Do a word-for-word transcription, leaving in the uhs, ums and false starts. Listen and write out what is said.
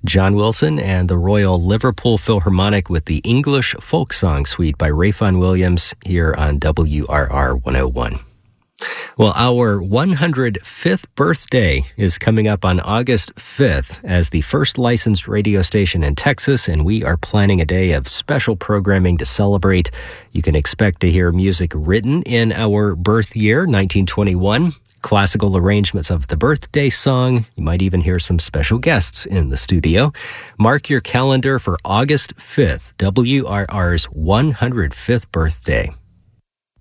John Wilson and the Royal Liverpool Philharmonic with the English Folk Song Suite by Ralph Vaughan Williams here on W R R one oh one. Well, our one hundred fifth birthday is coming up on August fifth as the first licensed radio station in Texas, and we are planning a day of special programming to celebrate. You can expect to hear music written in our birth year, nineteen twenty-one, classical arrangements of the birthday song. You might even hear some special guests in the studio. Mark your calendar for August fifth, W R R's one hundred fifth birthday.